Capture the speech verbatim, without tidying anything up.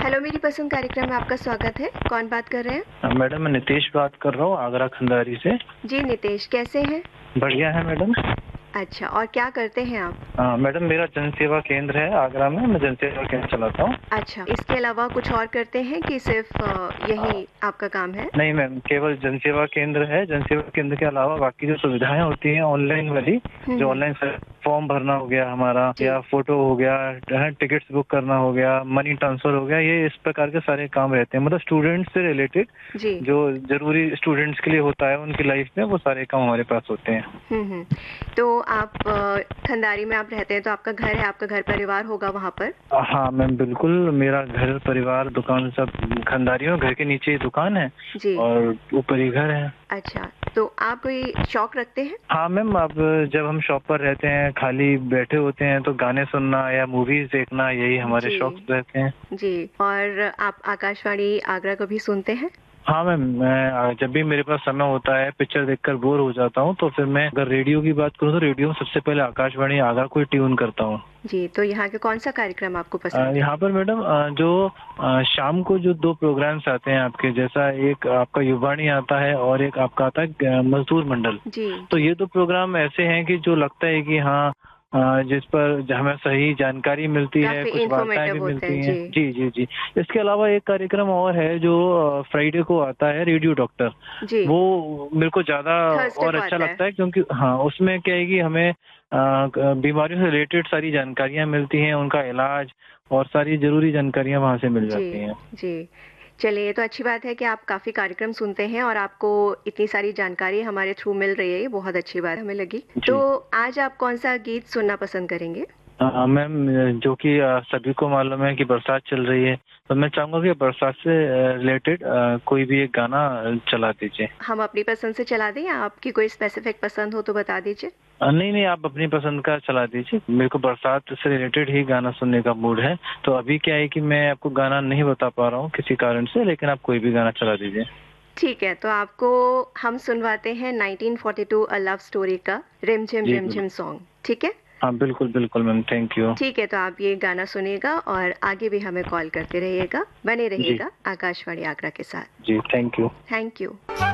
Hello, मेरी पसंद कार्यक्रम में आपका स्वागत है। कौन बात कर रहे हैं? मैडम मैं नितेश बात कर रहा हूँ आगरा खंडारी से। जी नितेश, कैसे हैं? बढ़िया है मैडम। अच्छा, और क्या करते हैं आप? हाँ मैडम, मेरा जन सेवा केंद्र है आगरा में, मैं जन सेवा केंद्र चलाता हूँ। अच्छा, इसके अलावा कुछ और करते हैं कि सिर्फ अ, यही आपका काम है? नहीं मैम, केवल जन सेवा केंद्र है। जन सेवा केंद्र के अलावा बाकी जो सुविधाएं होती हैं ऑनलाइन वाली, जो ऑनलाइन फॉर्म भरना हो गया हमारा, या फोटो हो गया, टिकट्स बुक करना हो गया, मनी ट्रांसफर हो गया, ये इस प्रकार के सारे काम रहते हैं। मतलब स्टूडेंट्स से रिलेटेड जो जरूरी स्टूडेंट्स के लिए होता है उनकी लाइफ में, वो सारे काम हमारे पास होते हैं। हम्म तो आप खंडारी में आप रहते हैं, तो आपका घर है, आपका घर परिवार होगा वहाँ पर? हाँ मैम बिल्कुल, मेरा घर परिवार दुकान सब खंडारी में, घर के नीचे ही दुकान है जी। और ऊपर ही घर है। अच्छा, तो आप कोई शौक रखते हैं? हाँ मैम, अब जब हम शॉप पर रहते हैं, खाली बैठे होते हैं, तो गाने सुनना या मूवीज देखना, यही हमारे शौक रहते हैं जी। और आप आकाशवाणी आगरा को भी सुनते हैं? हाँ मैम, मैं जब भी मेरे पास समय होता है, पिक्चर देखकर बोर हो जाता हूँ, तो फिर मैं अगर रेडियो की बात करूँ तो रेडियो में सबसे पहले आकाशवाणी आगरा को ट्यून करता हूँ। जी, तो यहाँ के कौन सा कार्यक्रम आपको पसंद है? यहाँ पर मैडम जो शाम को जो दो प्रोग्राम्स आते हैं आपके, जैसा एक आपका युवाणी आता है और एक आपका आता है मजदूर मंडल जी। तो ये दो प्रोग्राम ऐसे हैं कि जो लगता है कि हाँ जिस पर हमें सही जानकारी मिलती है, कुछ वार्ताएं भी मिलती हैं। जी जी जी। इसके अलावा एक कार्यक्रम और है जो फ्राइडे को आता है, रेडियो डॉक्टर जी। वो मेरे को ज्यादा और अच्छा लगता है, क्योंकि हाँ उसमें क्या है कि हमें बीमारियों से रिलेटेड सारी जानकारियां मिलती हैं, उनका इलाज और सारी जरूरी जानकारियां वहां से मिल जाती हैं। जी, चलिए, ये तो अच्छी बात है कि आप काफ़ी कार्यक्रम सुनते हैं और आपको इतनी सारी जानकारी हमारे थ्रू मिल रही है, ये बहुत अच्छी बात हमें लगी। तो आज आप कौन सा गीत सुनना पसंद करेंगे? मैम, जो कि सभी को मालूम है कि बरसात चल रही है, तो मैं चाहूंगा कि बरसात से रिलेटेड कोई भी एक गाना चला दीजिए। हम अपनी पसंद से चला दें या आपकी कोई स्पेसिफिक पसंद हो तो बता दीजिए। नहीं नहीं, आप अपनी पसंद का चला दीजिए। मेरे को बरसात से रिलेटेड ही गाना सुनने का मूड है, तो अभी क्या है कि मैं आपको गाना नहीं बता पा रहा हूँ किसी कारण से, लेकिन आप कोई भी गाना चला दीजिए। ठीक है, तो आपको हम सुनवाते हैं nineteen forty to a love story का रिमझिम रिमझिम सॉन्ग, ठीक है? हाँ बिल्कुल बिल्कुल मैम, थैंक यू। ठीक है, तो आप ये गाना सुनिएगा और आगे भी हमें कॉल करते रहिएगा, बने रहिएगा आकाशवाणी आगरा के साथ। जी, थैंक यू। Thank you.